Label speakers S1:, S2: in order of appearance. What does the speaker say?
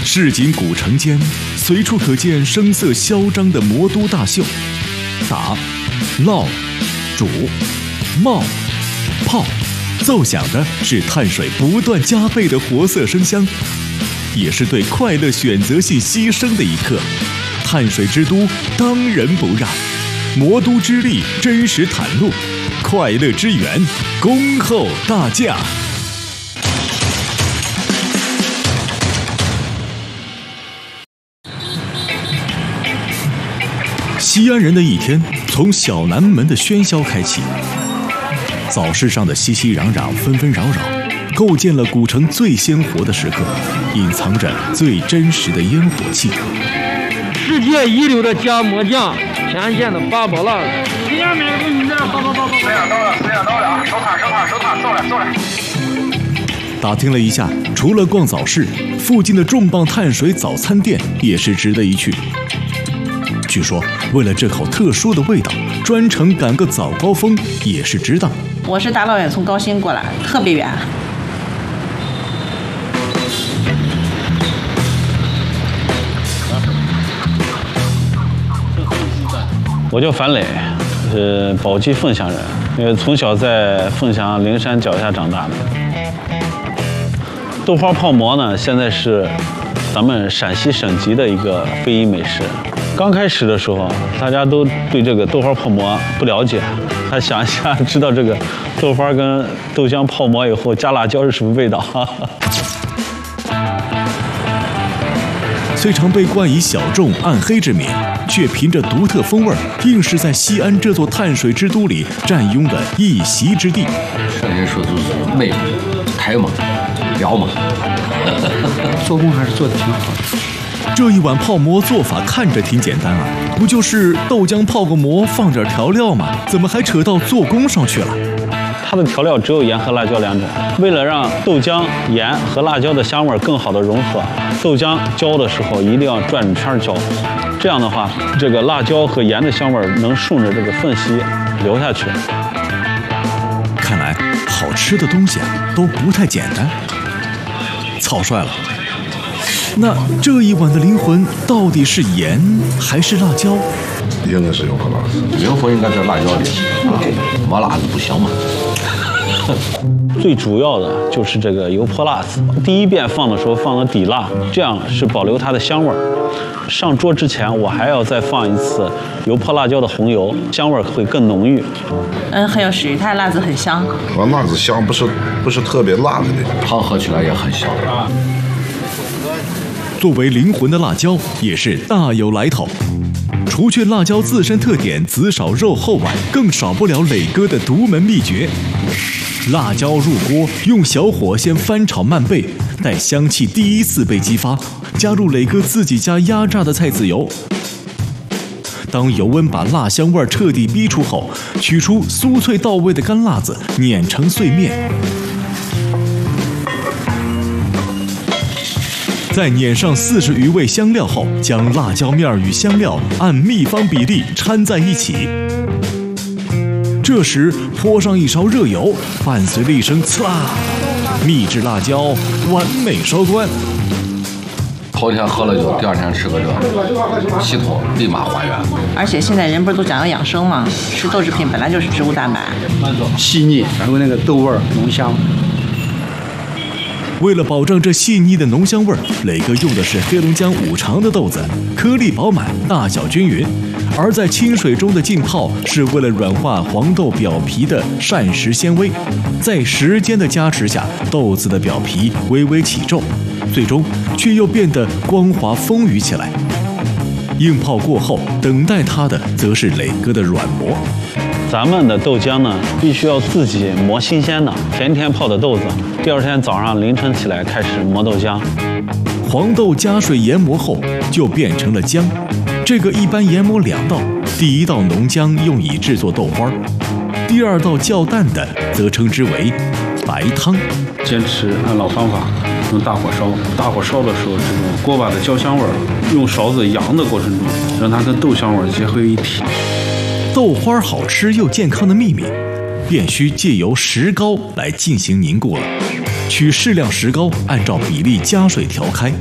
S1: 市井古城间，随处可见声色嚣张的魔都大秀，打、烙、煮、冒、泡，奏响的是碳水不断加倍的活色生香，也是对快乐选择性牺牲的一刻。碳水之都当仁不让，魔都之力真实袒露，快乐之源恭候大驾。西安人的一天从小南门的喧嚣开启，早市上的熙熙攘攘、纷纷扰扰，构建了古城最鲜活的时刻，隐藏着最真实的烟火气。
S2: 世界一流的夹馍酱，全县的八宝辣子。谁家买个你这走。
S3: 时间到了啊！收摊，走了。
S1: 打听了一下，除了逛早市，附近的重磅碳水早餐店也是值得一去。据说，为了这口特殊的味道，专程赶个早高峰也是值当。
S4: 我是大老远从高新过来，特别远。
S5: 我叫樊磊，是宝鸡凤翔人，从小在凤翔灵山脚下长大的。豆花泡馍呢，现在是咱们陕西省级的一个非遗美食。刚开始的时候，大家都对这个豆花泡馍不了解，他想一下知道这个豆花跟豆浆泡馍以后加辣椒是什么味道。
S1: 虽常被冠以小众暗黑之名，却凭着独特风味，硬是在西安这座碳水之都里占拥了一席之地。
S6: 人家说就是美嘛、开嘛、撩嘛，
S7: 做工还是做得挺好的。
S1: 这一碗泡馍做法看着挺简单啊，不就是豆浆泡个馍，放点调料吗？怎么还扯到做工上去了？
S5: 它的调料只有盐和辣椒两种。为了让豆浆、盐和辣椒的香味更好的融合，豆浆浇的时候一定要转着圈浇。这样的话，这个辣椒和盐的香味能顺着这个缝隙流下去。
S1: 看来好吃的东西啊都不太简单。草率了。那这一碗的灵魂到底是盐还是辣椒？
S6: 应该是油泼辣子，灵魂应该是辣椒的啊，没辣子不行嘛。
S5: 最主要的就是这个油泼辣子，第一遍放的时候放了底辣，这样是保留它的香味儿。上桌之前我还要再放一次油泼辣椒的红油，香味会更浓郁。
S4: 很有食欲，它的辣子很香。
S8: 辣子香不是特别辣的那种，
S6: 汤喝起来也很香。
S1: 作为灵魂的辣椒也是大有来头。除却辣椒自身特点子少肉厚外，更少不了磊哥的独门秘诀。辣椒入锅，用小火先翻炒慢焙，待香气第一次被激发，加入磊哥自己家压榨的菜籽油。当油温把辣香味彻底逼出后，取出酥脆到位的干辣子，碾成碎面。在碾上40余味香料后，将辣椒面与香料按秘方比例掺在一起。这时泼上一勺热油，伴随了一声刺啦，秘制辣椒完美收官。
S6: 头天喝了酒，第二天吃个这，系统立马还原。
S4: 而且现在人不是都讲究养生吗？吃豆制品本来就是植物蛋白，
S7: 细腻，然后那个豆味浓香。
S1: 为了保证这细腻的浓香味儿，磊哥用的是黑龙江五常的豆子，颗粒饱满，大小均匀。而在清水中的浸泡是为了软化黄豆表皮的膳食纤维，在时间的加持下，豆子的表皮微微起皱，最终却又变得光滑丰腴起来。硬泡过后，等待它的则是磊哥的软磨。
S5: 咱们的豆浆呢，必须要自己磨新鲜的，前天泡的豆子，第二天早上凌晨起来开始磨豆浆。
S1: 黄豆加水研磨后，就变成了浆。这个一般研磨2道，第一道浓浆用以制作豆花，第二道较淡的则称之为白汤。
S7: 坚持按老方法，用大火烧。大火烧的时候，这种锅巴的焦香味用勺子扬的过程中，让它跟豆香味结合为一体。
S1: 豆花好吃又健康的秘密，便需借由石膏来进行凝固了。取适量石膏，按照比例加水调开。